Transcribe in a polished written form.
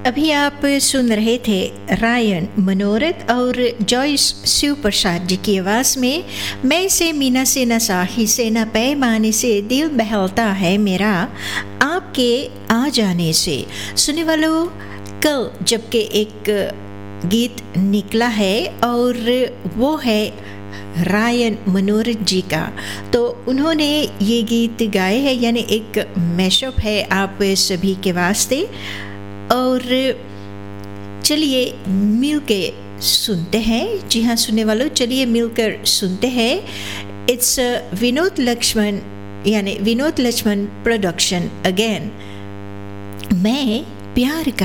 अभी आप सुन रहे थे रायन मनोरथ और जॉयस शिव प्रसाद जी की आवाज़ में मैं से मीना से नसाही से न पैमाने से दिल बहलता है मेरा आपके आ जाने से। सुनने वालों, कल जबकि एक गीत निकला है और वो है रायन मनोरथ जी का, तो उन्होंने ये गीत गाए हैं, यानी एक मैशअप है आप सभी के वास्ते। और चलिए मिल के सुनते हैं। जी हाँ सुनने वालों, चलिए मिलकर सुनते हैं। इट्स विनोद लक्ष्मण, यानी विनोद लक्ष्मण प्रोडक्शन अगेन, मैं प्यार का